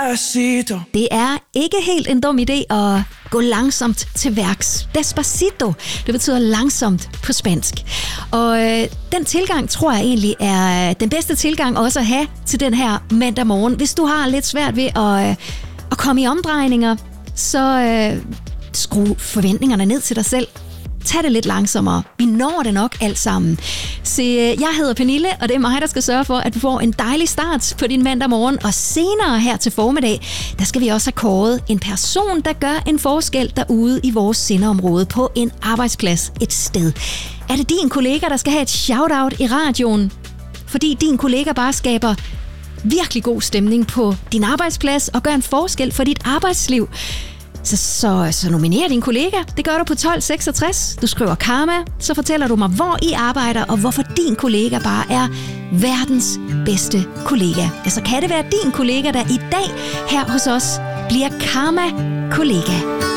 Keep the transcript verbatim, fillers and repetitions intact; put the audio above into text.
Despacito. Det er ikke helt en dum idé at gå langsomt til værks. Despacito, det betyder langsomt på spansk. Og øh, den tilgang tror jeg egentlig er den bedste tilgang også at have til den her mandag morgen. Hvis du har lidt svært ved at, øh, at komme i omdrejninger, så øh, skru forventningerne ned til dig selv. Tag det lidt langsommere. Vi når det nok alt sammen. Så jeg hedder Pernille, og det er mig, der skal sørge for, at du får en dejlig start på din mandag morgen. Og senere her til formiddag, der skal vi også have kåret en person, der gør en forskel derude i vores sendeområde på en arbejdsplads et sted. Er det din kollega, der skal have et shout-out i radioen? Fordi din kollega bare skaber virkelig god stemning på din arbejdsplads og gør en forskel for dit arbejdsliv. Så, så, så nominer din kollega. Det gør du på tolv seksogtres. Du skriver Karma, så fortæller du mig, hvor I arbejder, og hvorfor din kollega bare er verdens bedste kollega. Ja, så kan det være din kollega, der i dag her hos os bliver Karma-kollega.